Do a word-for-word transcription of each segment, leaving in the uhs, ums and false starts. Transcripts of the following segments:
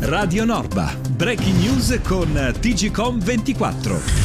Radio Norba, breaking news con T G Com ventiquattro.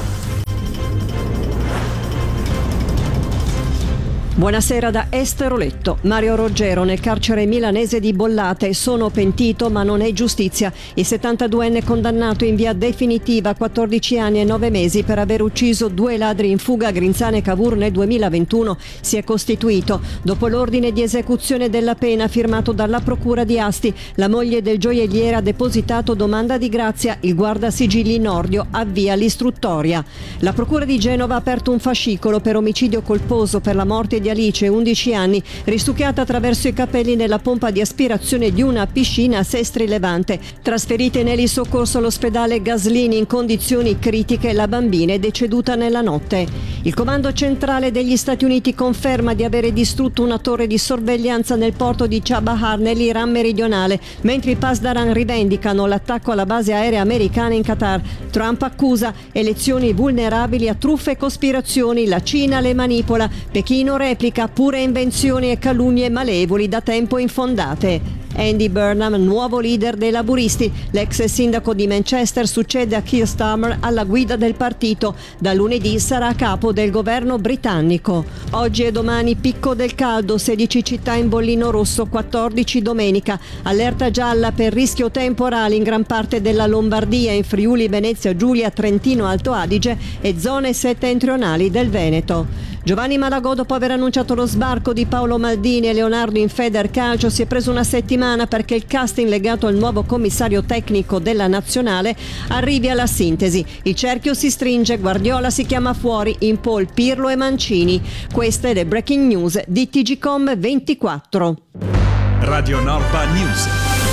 Buonasera da Estero Letto. Mario Roggero nel carcere milanese di Bollate. Sono pentito ma non è giustizia. Il settantaduenne condannato in via definitiva a quattordici anni e nove mesi per aver ucciso due ladri in fuga a Grinzane e Cavour nel duemilaventuno si è costituito. Dopo l'ordine di esecuzione della pena firmato dalla procura di Asti, la moglie del gioielliere ha depositato domanda di grazia. Il guardasigilli Nordio avvia l'istruttoria. La procura di Genova ha aperto un fascicolo per omicidio colposo per la morte di Alice, undici anni, risucchiata attraverso i capelli nella pompa di aspirazione di una piscina a Sestri Levante. Trasferita in elisoccorso all'ospedale Gaslini in condizioni critiche, la bambina è deceduta nella notte. Il comando centrale degli Stati Uniti conferma di avere distrutto una torre di sorveglianza nel porto di Chabahar nell'Iran meridionale, mentre i Pasdaran rivendicano l'attacco alla base aerea americana in Qatar. Trump accusa elezioni vulnerabili a truffe e cospirazioni, la Cina le manipola, Pechino replica pure invenzioni e calunnie malevoli da tempo infondate. Andy Burnham, nuovo leader dei laburisti. L'ex sindaco di Manchester succede a Keir Starmer alla guida del partito. Da lunedì sarà a capo del governo britannico. Oggi e domani picco del caldo, sedici città in bollino rosso, quattordici domenica. Allerta gialla per rischio temporale in gran parte della Lombardia, in Friuli, Venezia Giulia, Trentino, Alto Adige e zone settentrionali del Veneto. Giovanni Malagò, dopo aver annunciato lo sbarco di Paolo Maldini e Leonardo in Federcalcio, si è preso una settimana perché il casting legato al nuovo commissario tecnico della nazionale arrivi alla sintesi. Il cerchio si stringe, Guardiola si chiama fuori, in Paul, Pirlo e Mancini. Queste è le breaking news di T G Com ventiquattro. Radio Norba News.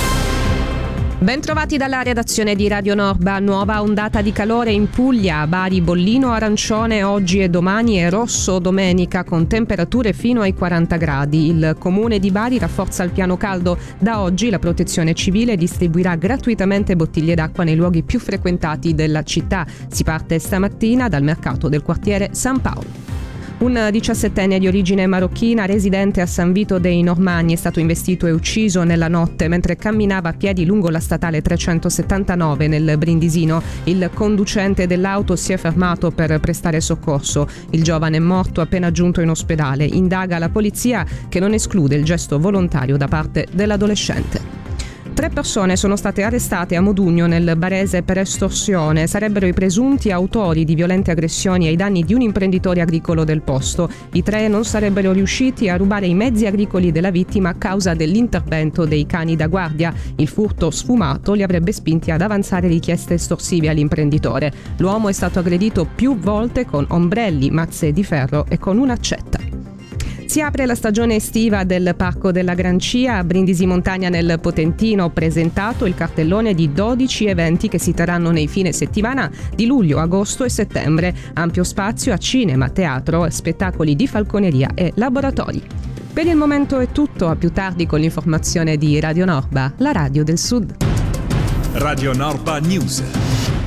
Ben trovati dalla redazione di Radio Norba. Nuova ondata di calore in Puglia, Bari bollino arancione oggi e domani e rosso domenica con temperature fino ai quaranta gradi. Il comune di Bari rafforza il piano caldo. Da oggi la protezione civile distribuirà gratuitamente bottiglie d'acqua nei luoghi più frequentati della città. Si parte stamattina dal mercato del quartiere San Paolo. Un diciassettenne di origine marocchina residente a San Vito dei Normanni è stato investito e ucciso nella notte mentre camminava a piedi lungo la statale trecentosettantanove nel Brindisino. Il conducente dell'auto si è fermato per prestare soccorso. Il giovane è morto appena giunto in ospedale. Indaga la polizia che non esclude il gesto volontario da parte dell'adolescente. Tre persone sono state arrestate a Modugno nel Barese per estorsione. Sarebbero i presunti autori di violente aggressioni ai danni di un imprenditore agricolo del posto. I tre non sarebbero riusciti a rubare i mezzi agricoli della vittima a causa dell'intervento dei cani da guardia. Il furto sfumato li avrebbe spinti ad avanzare richieste estorsive all'imprenditore. L'uomo è stato aggredito più volte con ombrelli, mazze di ferro e con un'accetta. Si apre la stagione estiva del Parco della Grancia a Brindisi Montagna nel Potentino. Presentato il cartellone di dodici eventi che si terranno nei fine settimana di luglio, agosto e settembre. Ampio spazio a cinema, teatro, spettacoli di falconeria e laboratori. Per il momento è tutto, a più tardi con l'informazione di Radio Norba, la radio del Sud. Radio Norba News.